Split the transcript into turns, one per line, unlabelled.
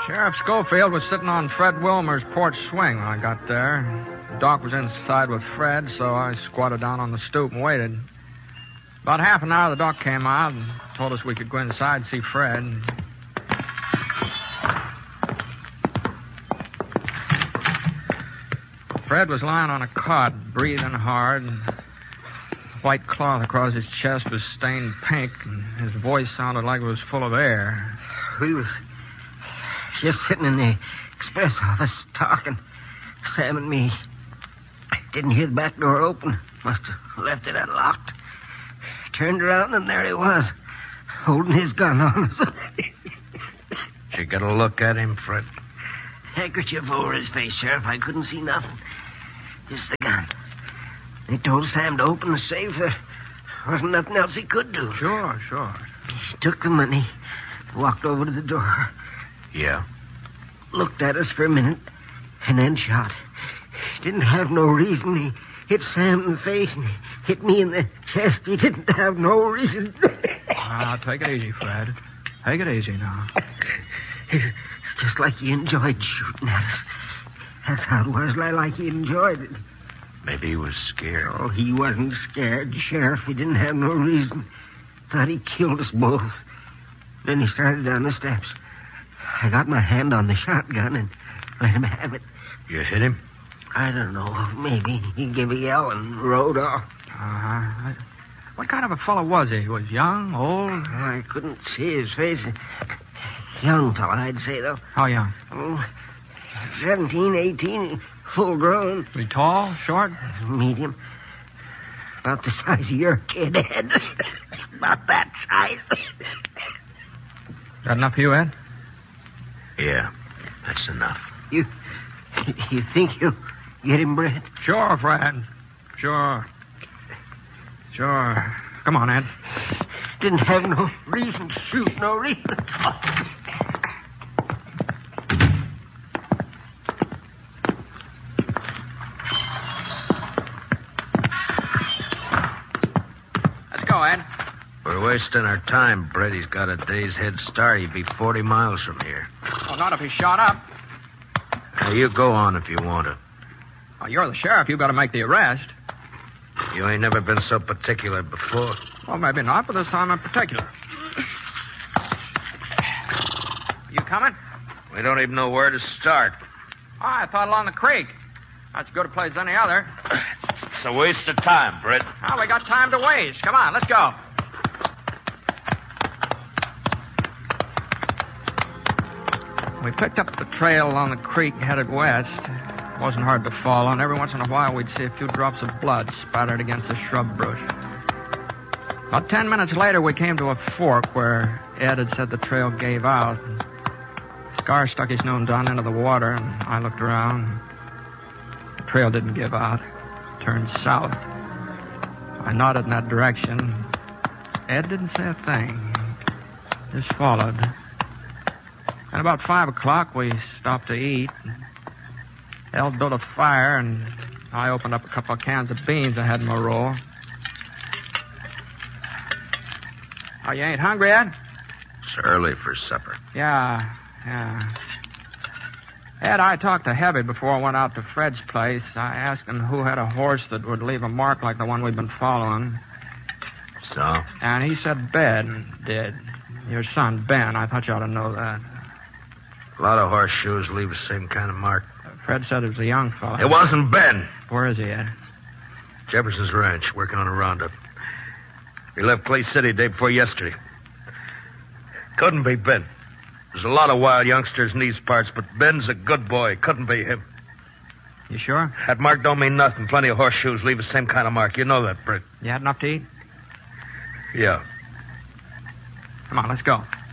Sheriff Schofield was sitting on Fred Wilmer's porch swing when I got there. Doc was inside with Fred, so I squatted down on the stoop and waited. About half an hour, the doc came out and told us we could go inside and see Fred. Fred was lying on a cot, breathing hard. The white cloth across his chest was stained pink, and his voice sounded like it was full of air.
We was just sitting in the express office talking, Sam and me. Didn't hear the back door open. Must have left it unlocked. Turned around, and there he was, holding his gun on us.
Did you get a look at him, Fred?
Handkerchief over his face, Sheriff. I couldn't see nothing. Just the gun. They told Sam to open the safe. There wasn't nothing else he could do.
Sure.
He took the money, walked over to the door.
Yeah?
Looked at us for a minute, and then shot. Didn't have no reason. He hit Sam in the face and hit me in the chest. He didn't have no reason.
Take it easy, Fred. Take it easy now.
Just like he enjoyed shooting at us. That's how it was, like he enjoyed it.
Maybe he was scared.
Oh, he wasn't scared, Sheriff. He didn't have no reason. Thought he killed us both. Then he started down the steps. I got my hand on the shotgun and let him have it.
You hit him?
I don't know. Maybe he gave a yell and rode off.
Uh-huh. What kind of a fellow was he? Was young, old?
I couldn't see his face. Young fella, I'd say, though.
How young?
17, 18, full grown.
Was he tall, short?
Medium. About the size of your kid, Ed. About that size.
Got enough for you, Ed?
Yeah, that's enough.
You think you'll get him, Brett?
Sure, Fred. Sure. Come on, Ed.
Didn't have no reason to shoot, no reason.
Let's go, Ed.
We're wasting our time, Brett. He's got a day's head start. He'd be 40 miles from here.
Well, not if he's shot up.
Now, you go on if you want to.
Well, you're the sheriff. You've got to make the arrest.
You ain't never been so particular before.
Well, maybe not, but this time I'm particular. You coming?
We don't even know where to start.
Oh, I thought along the creek. That's as good a place as any other.
It's a waste of time, Brett.
Oh, we got time to waste. Come on, let's go. We picked up the trail along the creek and headed west. It wasn't hard to follow, and every once in a while we'd see a few drops of blood spattered against the shrub bush. About 10 minutes later, we came to a fork where Ed had said the trail gave out. Scar stuck his nose down into the water, and I looked around. The trail didn't give out. It turned south. I nodded in that direction. Ed didn't say a thing. Just followed. And about 5 o'clock, we stopped to eat. El built a fire, and I opened up a couple of cans of beans I had in my roll. Oh, you ain't hungry, Ed?
It's early for supper.
Yeah. Ed, I talked to Heavy before I went out to Fred's place. I asked him who had a horse that would leave a mark like the one we've been following.
So?
And he said Ben did. Your son, Ben. I thought you ought to know that.
A lot of horseshoes leave the same kind of mark.
Fred said it was a young fellow.
It wasn't Ben.
Where is he, Ed?
Jefferson's ranch, working on a roundup. He left Clay City day before yesterday. Couldn't be Ben. There's a lot of wild youngsters in these parts, but Ben's a good boy. Couldn't be him.
You sure?
That mark don't mean nothing. Plenty of horseshoes leave the same kind of mark. You know that, Britt.
You had enough to eat?
Yeah.
Come on, let's go.